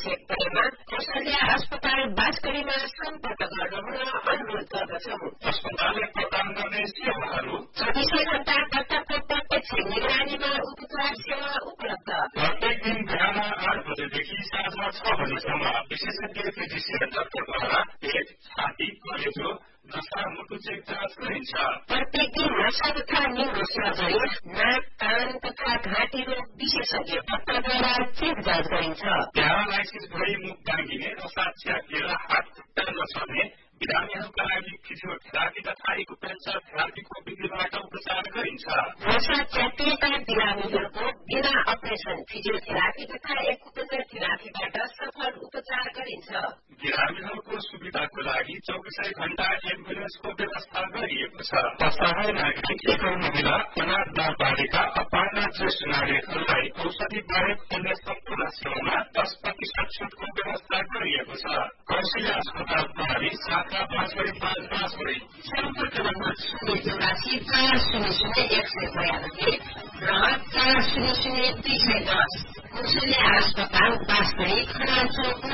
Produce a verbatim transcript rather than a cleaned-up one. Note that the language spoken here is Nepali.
आवश्यक परेमा कौशल्या अस्पताल बाँसगढीमा सम्पर्क गर्नुहुन अनुरोध गर्दछौं। अस्पतालले प्रदान गर्ने सेवाहरू चौबिसै घण्टा डाक्टरको प्रत्यक्ष निगरानीमा उपचार सेवा उपलब्ध। प्रत्येक दिन बिहान आठ बजेदेखि साँझ छ बजेसम्म विशेषज्ञ फिजिसियन डाक्टरद्वारा पेट, छाती, कलेजो, नसा, मुटु चेक जाँच गरिन्छ। प्रत्येक दिन नसा तथा न्युरो सर्जरी, नाक, कान तथा घाँटी रोग विशेषज्ञ डाक्टरद्वारा चेक जाँच गरिन्छ। प्यारालाइसिस भई मुख बाँगिने, नसा च्यातिएर हात खुट्टा नचल्ने बिरामीहरूका लागि फिजियोथेरापी तथा एक्युपेन्सर थेरापीको विधिबाट उपचार गरिन्छ। नसा च्यातिएका बिरामीहरूको बिना अपरेसन फिजियोथेरापी तथा एक्युपेन्सर थेरापीबाट सफल उपचार गरिन्छ। बिरामीहरूको सुविधाको लागि चौबिसै घण्टा एम्बुलेन्सको व्यवस्था गरिएको छ। असहाय नागरिक, एकल महिला, अनाथ बाल बालिका, अपाङ्ग ज्येष्ठ नागरिकहरूलाई औषधि बाहेक अन्य सम्पूर्ण सेवामा दस प्रतिशत छुटको व्यवस्था गरिएको छ। कौशल्या अस्पताल प्रणाली शाखा बाँसगढी पाँच बाँसगढी सम्पर्क नम्बर शून्य चौरासी चार शून्य शून्य एक सय बयानब्बे र चार शून्य शून्य दुई सय दस। कौशल्या अस्पताल बाँसगढी खनाल चौक